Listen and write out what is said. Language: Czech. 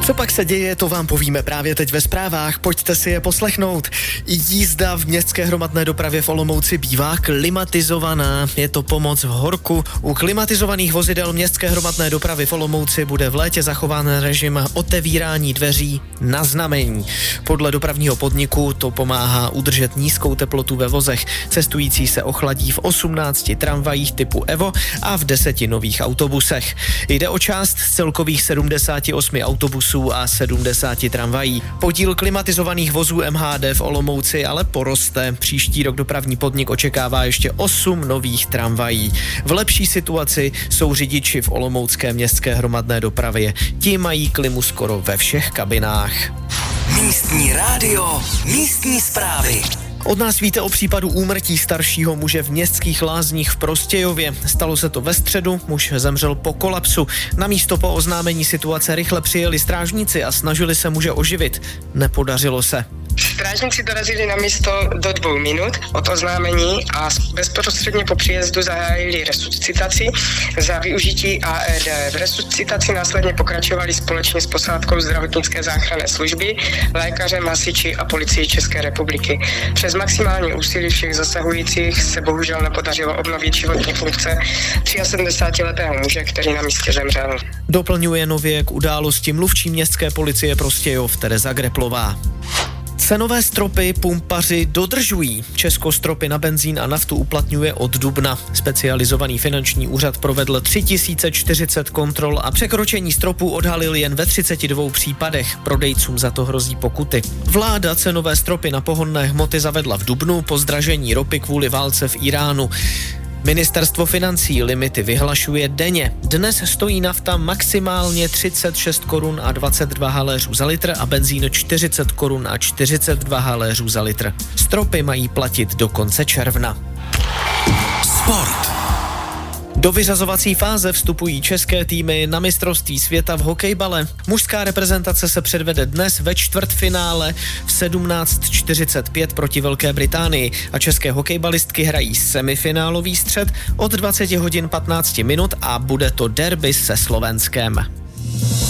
Co pak se děje, to vám povíme právě teď ve zprávách. Pojďte si je poslechnout. Jízda v městské hromadné dopravě v Olomouci bývá klimatizovaná. Je to pomoc v horku. U klimatizovaných vozidel městské hromadné dopravy v Olomouci bude v létě zachován režim otevírání dveří na znamení. Podle dopravního podniku to pomáhá udržet nízkou teplotu ve vozech. Cestující se ochladí v 18 tramvajích typu Evo a v 10 nových autobusech. Jde o část z celkových 78 autobusů a 70 tramvají. Podíl klimatizovaných vozů MHD v Olomouci ale poroste. Příští rok dopravní podnik očekává ještě 8 nových tramvají. V lepší situaci jsou řidiči v olomoucké městské hromadné dopravě. Ti mají klimu skoro ve všech kabinách. Místní rádio, místní zprávy. Od nás víte o případu úmrtí staršího muže v Městských Lázních v Prostějově. Stalo se to ve středu, muž zemřel po kolapsu. Na místo po oznámení situace rychle přijeli strážníci a snažili se muže oživit. Nepodařilo se. Strážníci dorazili na místo do 2 minut od oznámení a bezprostředně po příjezdu zahájili resuscitaci za využití AED. V resuscitaci následně pokračovali společně s posádkou zdravotnické záchranné služby, lékařem, hasiči a policií České republiky. Přes maximální úsilí všech zasahujících se bohužel nepodařilo obnovit životní funkce 73letého muže, který na místě zemřel. Doplňuje nově k události mluvčí městské policie Prostějov Tereza Greplová. Cenové stropy pumpaři dodržují. Česko stropy na benzín a naftu uplatňuje od dubna. Specializovaný finanční úřad provedl 3040 kontrol a překročení stropů odhalil jen ve 32 případech. Prodejcům za to hrozí pokuty. Vláda cenové stropy na pohonné hmoty zavedla v dubnu po zdražení ropy kvůli válce v Iránu. Ministerstvo financí limity vyhlašuje denně. Dnes stojí nafta maximálně 36 korun a 22 haléřů za litr a benzín 40 korun a 42 haléřů za litr. Stropy mají platit do konce června. Sport. Do vyřazovací fáze vstupují české týmy na mistrovství světa v hokejbale. Mužská reprezentace se předvede dnes ve čtvrtfinále v 17:45 proti Velké Británii a české hokejbalistky hrají semifinálový střed od 20 hodin 15 minut a bude to derby se Slovenskem.